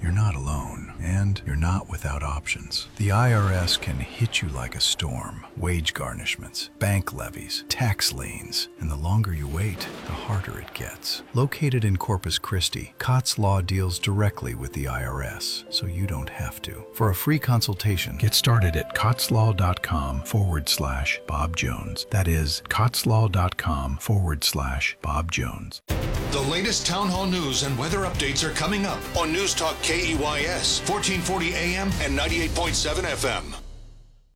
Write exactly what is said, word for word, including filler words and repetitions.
you're not alone, and you're not without options. The I R S can hit you like a storm. Wage garnishments, bank levies, tax liens, and the longer you wait, the harder it gets. Located in Corpus Christi, Cots Law deals directly with the I R S, so you don't have to. For a free consultation, get started at cotslaw.com forward slash Bob Jones. That is cotslaw.com forward slash Bob Jones. The latest town hall news and weather updates are coming up on News Talk K E Y S, fourteen forty A M and ninety-eight point seven F M.